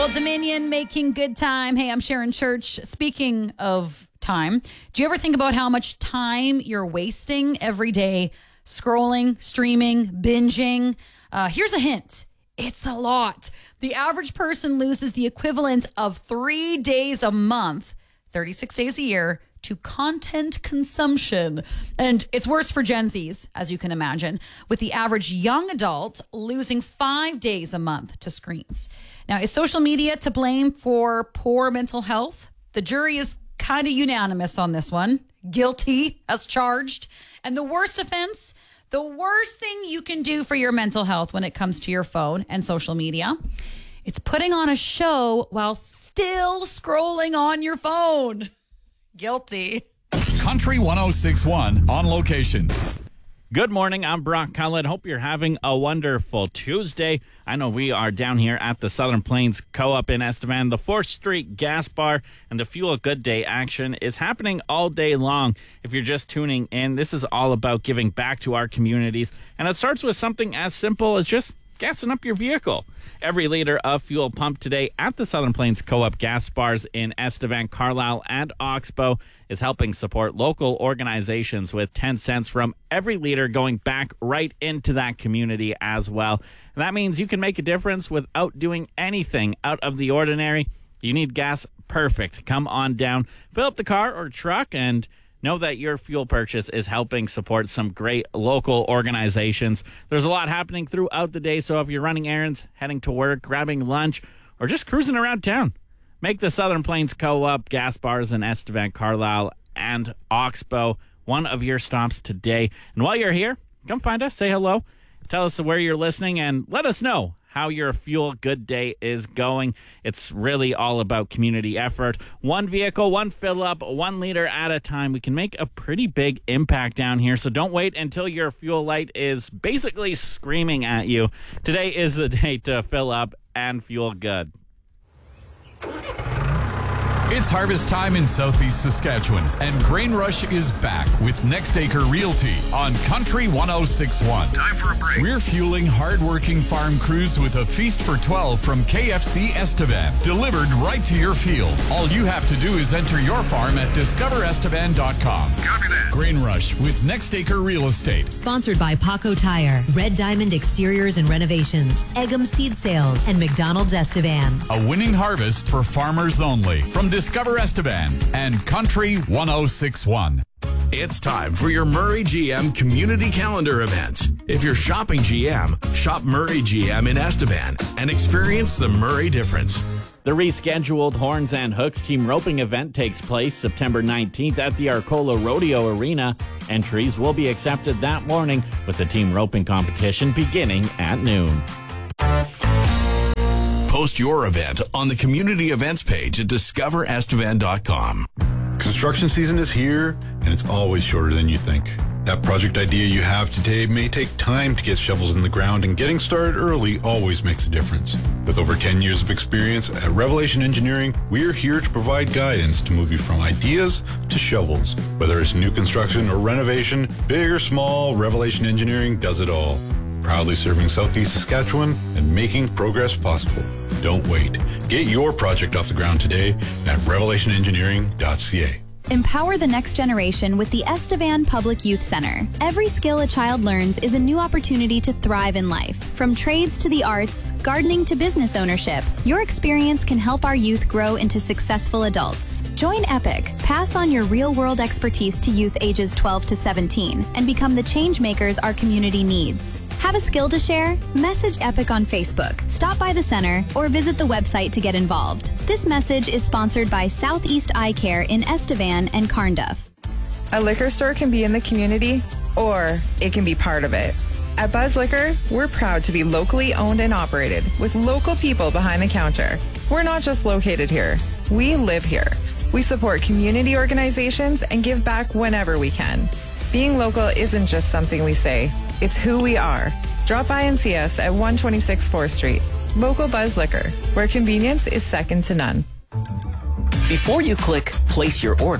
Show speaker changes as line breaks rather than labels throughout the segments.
Old Dominion making good time. Hey, I'm Sharon Church. Speaking of time, do you ever think about how much time you're wasting every day scrolling, streaming, binging? Here's a hint. It's a lot. The average person loses the equivalent of 3 days a month, 36 days a year, to content consumption. And it's worse for Gen Zs, as you can imagine, with the average young adult losing 5 days a month to screens. Now, is social media to blame for poor mental health? The jury is kind of unanimous on this one. Guilty as charged. And the worst offense, the worst thing you can do for your mental health when it comes to your phone and social media, it's putting on a show while still scrolling on your phone. Guilty.
Country 106.1 on location.
Good morning. I'm Brock Collett. Hope you're having a wonderful Tuesday. I know we are down here at the Southern Plains Co-op in Estevan. The 4th Street Gas Bar and the Fuel Good Day action is happening all day long. If you're just tuning in, this is all about giving back to our communities. And it starts with something as simple as just gassing up your vehicle. Every liter of fuel pumped today at the Southern Plains Co-op gas bars in Estevan, Carlisle, and Oxbow is helping support local organizations with 10 cents from every liter going back right into that community as well. And that means you can make a difference without doing anything out of the ordinary. You need gas? Perfect. Come on down, fill up the car or truck, and know that your fuel purchase is helping support some great local organizations. There's a lot happening throughout the day, so if you're running errands, heading to work, grabbing lunch, or just cruising around town, make the Southern Plains Co-op gas bars in Estevan, Carlisle, and Oxbow one of your stops today. And while you're here, come find us, say hello, tell us where you're listening, and let us know how your Fuel Good Day is going. It's really all about community effort. One vehicle, one fill up, 1 liter at a time. We can make a pretty big impact down here, so don't wait until your fuel light is basically screaming at you. Today is the day to fill up and fuel good.
It's harvest time in southeast Saskatchewan, and Grain Rush is back with Next Acre Realty on Country 106.1.
Time for a break.
We're fueling hard-working farm crews with a feast for 12 from KFC Estevan, delivered right to your field. All you have to do is enter your farm at discoverestevan.com.
Copy that.
Grain Rush with Next Acre Real Estate.
Sponsored by Paco Tire, Red Diamond Exteriors and Renovations, Eggum Seed Sales, and McDonald's Estevan.
A winning harvest for farmers only. From Discover Estevan and Country 106.1.
It's time for your Murray GM Community Calendar event. If you're shopping GM, shop Murray GM in Estevan and experience the Murray difference.
The rescheduled Horns and Hooks team roping event takes place September 19th at the Arcola Rodeo Arena. Entries will be accepted that morning with the team roping competition beginning at noon.
Post your event on the community events page at discoverestevan.com.
Construction season is here, and it's always shorter than you think. That project idea you have today may take time to get shovels in the ground, and getting started early always makes a difference. With over 10 years of experience at Revelation Engineering, we're here to provide guidance to move you from ideas to shovels. Whether it's new construction or renovation, big or small, Revelation Engineering does it all. Proudly serving Southeast Saskatchewan and making progress possible. Don't wait. Get your project off the ground today at revelationengineering.ca.
Empower the next generation with the Estevan Public Youth Center. Every skill a child learns is a new opportunity to thrive in life. From trades to the arts, gardening to business ownership, your experience can help our youth grow into successful adults. Join EPIC. Pass on your real-world expertise to youth ages 12 to 17 and become the change makers our community needs. Have a skill to share? Message EPIC on Facebook, stop by the center, or visit the website to get involved. This message is sponsored by Southeast Eye Care in Estevan and Carnduff.
A liquor store can be in the community, or it can be part of it. At Buzz Liquor, we're proud to be locally owned and operated with local people behind the counter. We're not just located here, we live here. We support community organizations and give back whenever we can. Being local isn't just something we say, it's who we are. Drop by and see us at 126 4th Street. Local Buzz Liquor, where convenience is second to none.
Before you click place your order,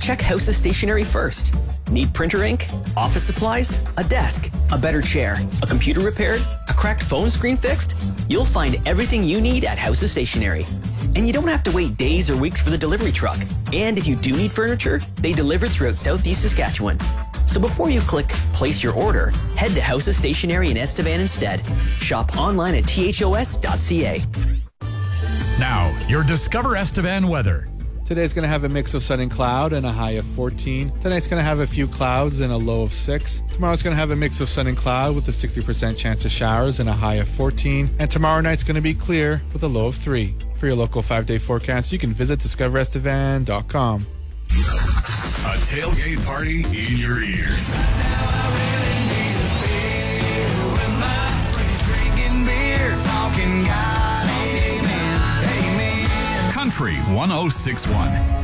check House of Stationery first. Need printer ink, office supplies, a desk, a better chair, a computer repaired, a cracked phone screen fixed? You'll find everything you need at House of Stationery. And you don't have to wait days or weeks for the delivery truck. And if you do need furniture, they deliver throughout Southeast Saskatchewan. So before you click place your order, head to House of Stationery in Estevan instead. Shop online at thos.ca.
Now, your Discover Estevan weather.
Today's going to have a mix of sun and cloud and a high of 14. Tonight's going to have a few clouds and a low of 6. Tomorrow's going to have a mix of sun and cloud with a 60% chance of showers and a high of 14. And tomorrow night's going to be clear with a low of 3. For your local 5-day forecast, you can visit discoverestevan.com.
A tailgate party in your ears. Country 1061.